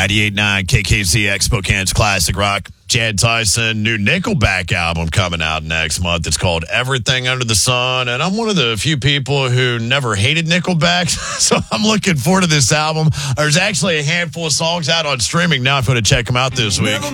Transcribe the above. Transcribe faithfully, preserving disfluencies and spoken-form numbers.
ninety-eight point nine K K Z X, Spokane's Classic Rock. Chad Tyson, new Nickelback album coming out next month. It's called Everything Under the Sun, and I'm one of the few people who never hated Nickelback, so I'm looking forward to this album. There's actually a handful of songs out on streaming now if you want to check them out this week.